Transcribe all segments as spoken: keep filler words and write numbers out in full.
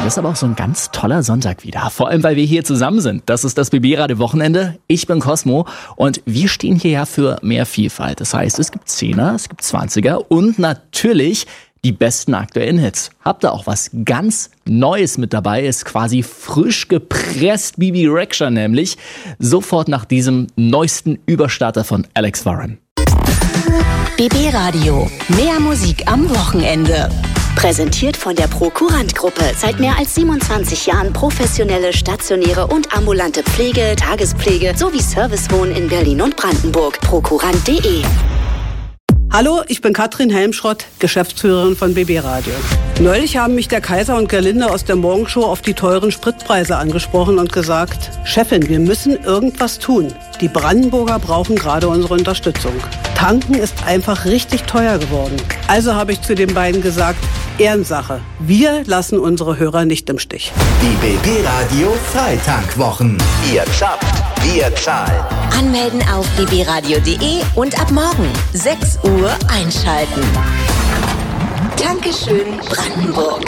Das ist aber auch so ein ganz toller Sonntag wieder. Vor allem, weil wir hier zusammen sind. Das ist das B B-Radio Wochenende. Ich bin Cosmo und wir stehen hier ja für mehr Vielfalt. Das heißt, es gibt Zehner, es gibt Zwanziger und natürlich die besten aktuellen Hits. Habt ihr auch was ganz Neues mit dabei? Ist quasi frisch gepresst Bibi Rexha nämlich. Sofort nach diesem neuesten Überstarter von Alex Warren. B B-Radio. Mehr Musik am Wochenende. Präsentiert von der Prokurant-Gruppe. Seit mehr als siebenundzwanzig Jahren professionelle, stationäre und ambulante Pflege, Tagespflege sowie Servicewohnen in Berlin und Brandenburg. Prokurant punkt de. Hallo, ich bin Katrin Helmschrott, Geschäftsführerin von B B-Radio. Neulich haben mich der Kaiser und Gerlinde aus der Morgenshow auf die teuren Spritpreise angesprochen und gesagt, Chefin, wir müssen irgendwas tun. Die Brandenburger brauchen gerade unsere Unterstützung. Tanken ist einfach richtig teuer geworden. Also habe ich zu den beiden gesagt, Ehrensache. Wir lassen unsere Hörer nicht im Stich. Die B B-Radio Freitankwochen. Ihr schafft, wir zahlen. Anmelden auf b b radio punkt de und ab morgen sechs Uhr einschalten. Dankeschön, Brandenburg.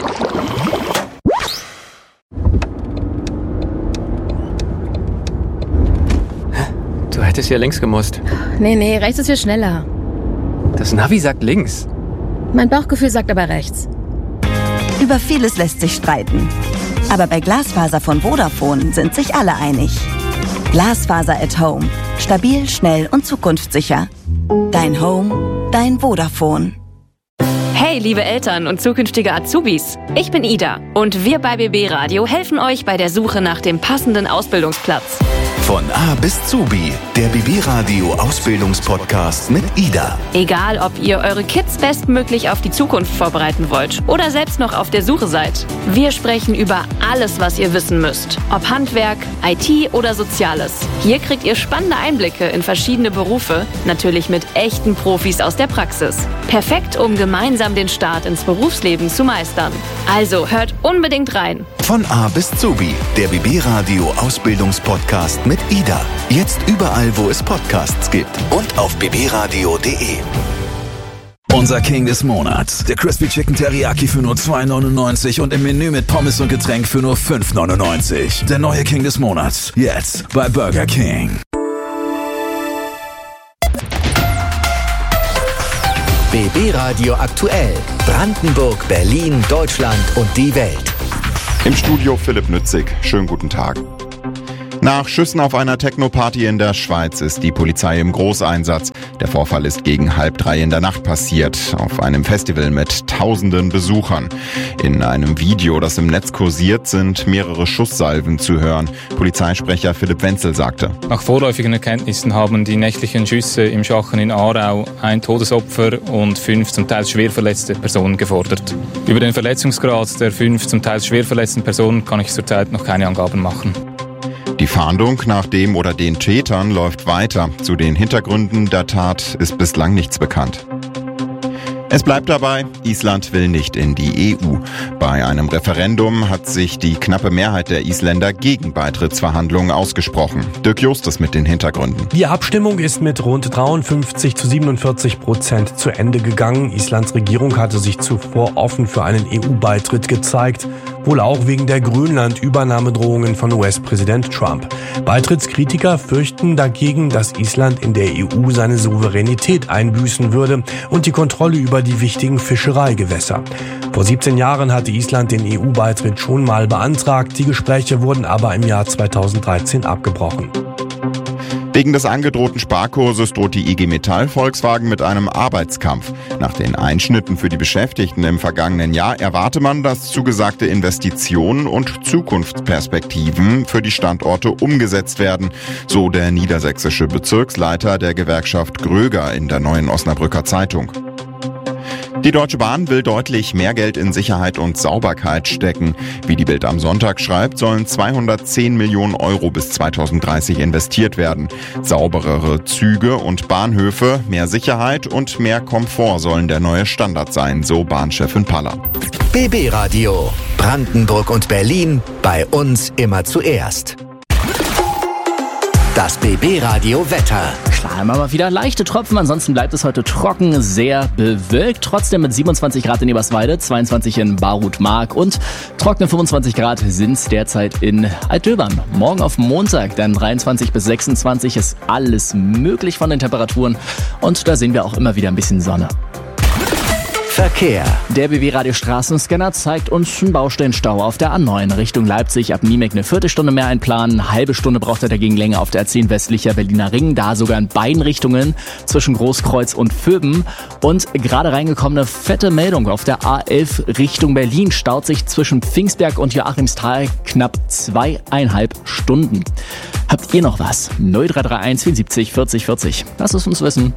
Du hättest hier links gemusst. Nee, nee, rechts ist viel schneller. Das Navi sagt links. Mein Bauchgefühl sagt aber rechts. Über vieles lässt sich streiten. Aber bei Glasfaser von Vodafone sind sich alle einig. Glasfaser at Home. Stabil, schnell und zukunftssicher. Dein Home, dein Vodafone. Hey, liebe Eltern und zukünftige Azubis. Ich bin Ida und wir bei B B-Radio helfen euch bei der Suche nach dem passenden Ausbildungsplatz. Von A bis Zubi, der B B-Radio Ausbildungspodcast mit Ida. Egal, ob ihr eure Kids bestmöglich auf die Zukunft vorbereiten wollt oder selbst noch auf der Suche seid. Wir sprechen über alles, was ihr wissen müsst. Ob Handwerk, I T oder Soziales. Hier kriegt ihr spannende Einblicke in verschiedene Berufe, natürlich mit echten Profis aus der Praxis. Perfekt, um gemeinsam den Start ins Berufsleben zu meistern. Also hört unbedingt rein. Von A bis Zubi, der B B-Radio Ausbildungspodcast mit Ida. Jetzt überall, wo es Podcasts gibt und auf b b radio punkt de. Unser King des Monats. Der Crispy Chicken Teriyaki für nur zwei neunundneunzig und im Menü mit Pommes und Getränk für nur fünf neunundneunzig. Der neue King des Monats. Jetzt bei Burger King. B B-Radio aktuell. Brandenburg, Berlin, Deutschland und die Welt. Im Studio Philipp Nützig. Schönen guten Tag. Nach Schüssen auf einer Techno-Party in der Schweiz ist die Polizei im Großeinsatz. Der Vorfall ist gegen halb drei in der Nacht passiert, auf einem Festival mit tausenden Besuchern. In einem Video, das im Netz kursiert, sind mehrere Schusssalven zu hören. Polizeisprecher Philipp Wenzel sagte: Nach vorläufigen Erkenntnissen haben die nächtlichen Schüsse im Schachen in Aarau ein Todesopfer und fünf zum Teil schwer verletzte Personen gefordert. Über den Verletzungsgrad der fünf zum Teil schwer verletzten Personen kann ich zurzeit noch keine Angaben machen. Die Fahndung nach dem oder den Tätern läuft weiter. Zu den Hintergründen der Tat ist bislang nichts bekannt. Es bleibt dabei, Island will nicht in die E U. Bei einem Referendum hat sich die knappe Mehrheit der Isländer gegen Beitrittsverhandlungen ausgesprochen. Dirk Justus mit den Hintergründen. Die Abstimmung ist mit rund dreiundfünfzig zu siebenundvierzig Prozent zu Ende gegangen. Islands Regierung hatte sich zuvor offen für einen E U-Beitritt gezeigt, wohl auch wegen der Grönland-Übernahmedrohungen von U S-Präsident Trump. Beitrittskritiker fürchten dagegen, dass Island in der E U seine Souveränität einbüßen würde und die Kontrolle über die wichtigen Fischereigewässer. Vor siebzehn Jahren hatte Island den E U-Beitritt schon mal beantragt. Die Gespräche wurden aber im Jahr zweitausenddreizehn abgebrochen. Wegen des angedrohten Sparkurses droht die I G Metall Volkswagen mit einem Arbeitskampf. Nach den Einschnitten für die Beschäftigten im vergangenen Jahr erwarte man, dass zugesagte Investitionen und Zukunftsperspektiven für die Standorte umgesetzt werden, so der niedersächsische Bezirksleiter der Gewerkschaft Gröger in der Neuen Osnabrücker Zeitung. Die Deutsche Bahn will deutlich mehr Geld in Sicherheit und Sauberkeit stecken. Wie die Bild am Sonntag schreibt, sollen zweihundertzehn Millionen Euro bis zweitausenddreißig investiert werden. Sauberere Züge und Bahnhöfe, mehr Sicherheit und mehr Komfort sollen der neue Standard sein, so Bahnchefin Paller. B B-Radio. Brandenburg und Berlin, bei uns immer zuerst. Das B B-Radio Wetter. Klar, immer mal wieder leichte Tropfen, ansonsten bleibt es heute trocken, sehr bewölkt. Trotzdem mit siebenundzwanzig Grad in Eberswalde, zweiundzwanzig in Barut-Mark und trockene fünfundzwanzig Grad sind es derzeit in Altdöbern. Morgen auf Montag, dann dreiundzwanzig bis sechsundzwanzig, ist alles möglich von den Temperaturen und da sehen wir auch immer wieder ein bisschen Sonne. Verkehr. Der B W-Radio Straßenscanner zeigt uns einen Baustellenstau auf der A neun Richtung Leipzig. Ab Niemek eine Viertelstunde mehr einplanen. Eine halbe Stunde braucht er dagegen länger auf der A zehn westlicher Berliner Ring. Da sogar in beiden Richtungen zwischen Großkreuz und Vöben. Und gerade reingekommene fette Meldung auf der A elf Richtung Berlin. Staut sich zwischen Pfingstberg und Joachimsthal knapp zweieinhalb Stunden. Habt ihr noch was? null drei drei eins vierundsiebzig vierzig vierzig. Lasst es uns wissen.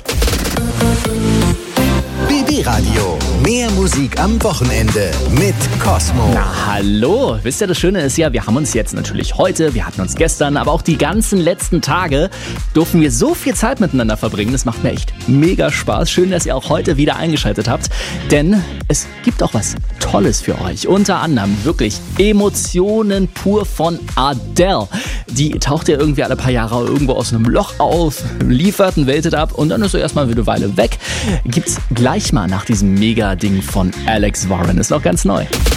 B B-Radio. Mehr Musik am Wochenende mit Cosmo. Na hallo, wisst ihr, das Schöne ist ja, wir haben uns jetzt natürlich heute, wir hatten uns gestern, aber auch die ganzen letzten Tage durften wir so viel Zeit miteinander verbringen. Das macht mir echt mega Spaß. Schön, dass ihr auch heute wieder eingeschaltet habt, denn es gibt auch was Tolles für euch. Unter anderem wirklich Emotionen pur von Adele. Die taucht ja irgendwie alle paar Jahre irgendwo aus einem Loch auf, liefert und weltet ab und dann ist sie erstmal wieder eine Weile weg. Gibt's gleich mal nach diesem Mega-Ding von Alex Warren. Ist noch ganz neu.